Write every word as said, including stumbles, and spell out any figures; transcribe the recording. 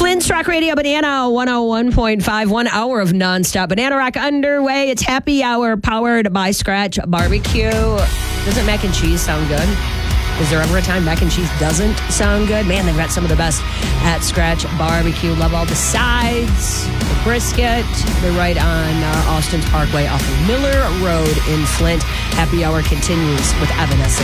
Flint's Rock Radio Banana one oh one point five, one hour of nonstop Banana Rock underway. It's happy hour powered by Scratch Barbecue. Doesn't mac and cheese sound good? Is there ever a time mac and cheese doesn't sound good? Man, they've got some of the best at Scratch Barbecue. Love all the sides, the brisket. They're right on uh, Austin Parkway off of Miller Road in Flint. Happy hour continues with Evanescence.